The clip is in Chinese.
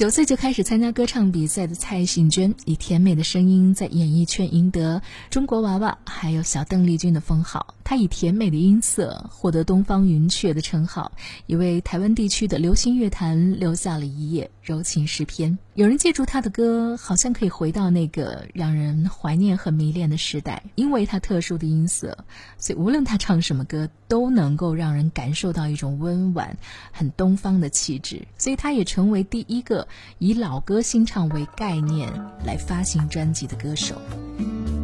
9岁就开始参加歌唱比赛的蔡幸娟，以甜美的声音在演艺圈赢得中国娃娃还有小邓丽君的封号。她以甜美的音色获得东方云雀的称号，也为台湾地区的流行乐坛留下了一页柔情诗篇。有人借助她的歌，好像可以回到那个让人怀念和迷恋的时代，因为她特殊的音色，所以无论她唱什么歌都能够让人感受到一种温婉很东方的气质，所以她也成为第一个以老歌新唱为概念来发行专辑的歌手。